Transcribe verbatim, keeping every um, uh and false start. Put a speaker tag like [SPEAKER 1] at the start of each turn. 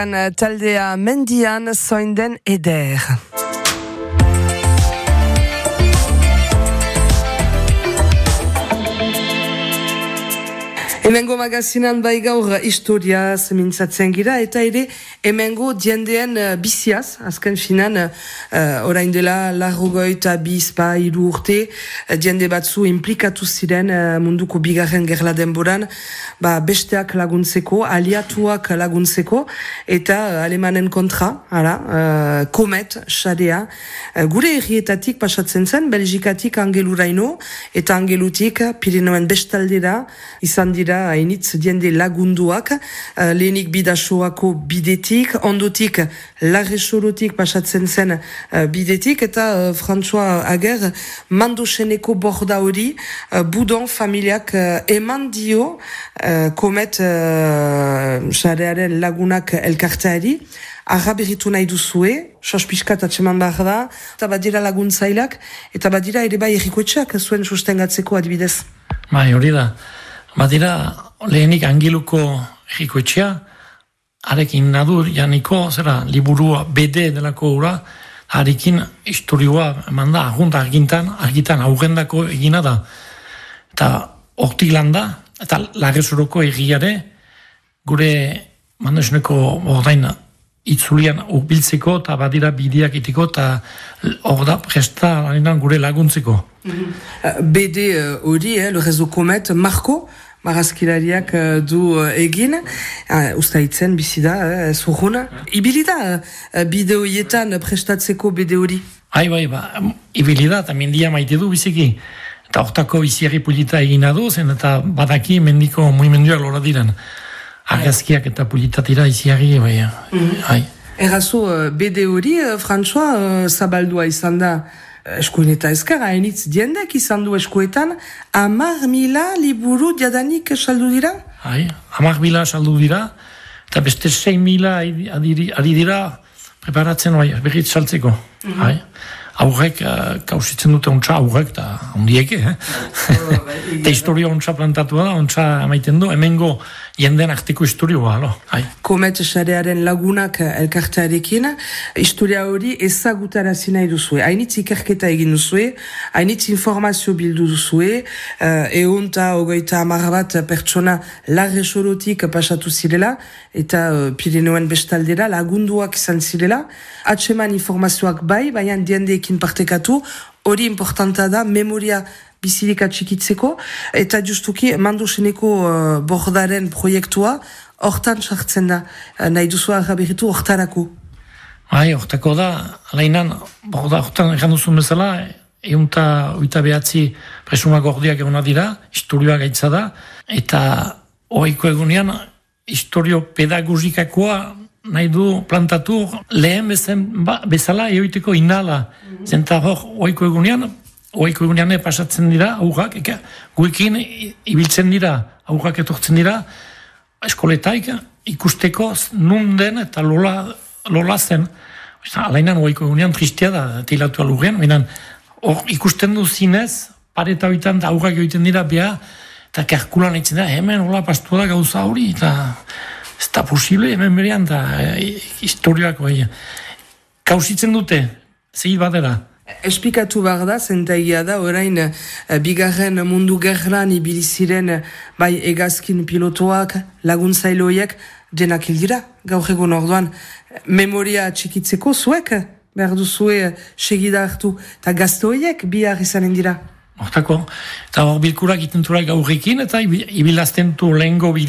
[SPEAKER 1] Taldea mendian zoinden eder. Hemengo magazinan bai gaur historiaz mintzatzen gira, eta ere hemengo diendeen uh, biziaz, azken finan, uh, orain dela larrogoita bizpa hiru urte, uh, diende batzu implikatu ziren uh, munduko bigarren gerla denboran, ba, besteak laguntzeko, aliatuak laguntzeko, eta uh, alemanen kontra, hala, uh, komet, xarea, uh, gure errietatik pasatzen zen, Belgikatik Angeluraino, eta Angelutik Pirinoen bestaldera, izan dira hainitz diende lagunduak, uh, lehenik bidasoako bidetik, ondotik Larresolotik pasatzen zen uh, bidetik, eta uh, François Ager Mandoseneko borda hori uh, budon familiak uh, eman dio uh, komet xarearen uh, lagunak elkarteari. Arraberitu nahi duzue, sospizkat atseman behar da, eta badira laguntzailak, eta badira ere bai errikoetxeak zuen sustengatzeko adibidez.
[SPEAKER 2] Bai, hori da. Badira, lehenik Angeluko errikoetxea, harekin nadur, janiko, zera, liburua B D delako ura, harekin historioa eman da, agunt argintan, argitan aurrendako egina da. Eta hortik landa, eta Larresoroko egiare, gure Mandoseneko ordain itzulian urbiltzeko, eta badira bideak itiko, eta hor da presta gure laguntzeko.
[SPEAKER 1] Mm-hmm. B D hori, uh, eh, le réseau Comet, Marco, marazkilariak uh, du uh, egin, uh, ustaitzen bizida, uh, zurruna. Ibilida uh, bide horietan prestatzeko B D hori?
[SPEAKER 2] Hai, bai, ba, ibilida, eta mendia maite du biziki. Eta hortako biziarri pulita egina du, zen eta badaki mendiko muimenduak lora diren. Argazkiak eta pulitatira iziarri, bai, mm-hmm. Hai.
[SPEAKER 1] Errazu, uh, B D hori, uh, François, uh, zabaldua izan da, eskuin eta ezker, hainitz diendek izan du eskuetan, amar mila liburu diadanik saldu dira?
[SPEAKER 2] Hai, amar mila saldu dira, eta beste sei mila ari dira preparatzen bai, berriz saltzeko. Mm-hmm. Hai. Aurrek, uh, kausitzen dute ontsa aurrek, eta ondieke, eh? Eta historia ontsa plantatua da, ontsa amaiten du, hemengo jenden arteko historioa, alo. Hai.
[SPEAKER 1] Komet xarearen lagunak elkartearekin, historia hori ezagutarazi nahi duzue. Hainitz ikerketa egin duzue, hainitz informazio bildu duzue, uh, egun eta ogoita amar bat pertsona Larresolotik pasatu zirela, eta uh, Pirinoen bestaldera lagunduak izan zirela, atseman informazioak bai, baina diendeekin partekatu, hori importanta da, memoria bizirik atxikitzeko, eta justuki Mandoseneko uh, bordaren proiektua hortan sartzen da, uh, nahi duzu arraberitu hortarako.
[SPEAKER 2] Bai, hortako da, alainan, borda hortan egan duzun bezala, eunta oita behatzi presumak gordiak eguna dira, historioa gaitza da, eta horiko egunean, historio pedagogikakoa nahi du plantatu lehen bezen, ba, bezala eoiteko inala. Mm-hmm. Zenta hor, horiko egunean, horiko egunean pasatzen dira, aurrak, eka, guekin ibiltzen dira, aurrak etortzen dira, eskoletaik ikusteko nun den eta lola, lola zen. Alainan horiko egunean tristia da, teilatu alurrean, baina hor ikusten du zinez, pareta horietan da aurrak egiten dira, beha, eta kerkulan eitzen da, hemen hola pastua da gauza hori, eta ez da posible, hemen berean, da e, historioak bai. Kausitzen dute, zehit badera.
[SPEAKER 1] Esplikatu behar da, zentaia da, orain uh, bigarren mundu gerran ibiliziren uh, bai egazkin pilotoak, laguntzailoiek, denak hildira, gaur egun orduan, memoria txikitzeko zuek, behar duzue uh, segida hartu, eta gaztoiek bihar izanen dira.
[SPEAKER 2] Hortako, eta hor bilkurak itenturak gaurrekin, eta ibilazten du lehengo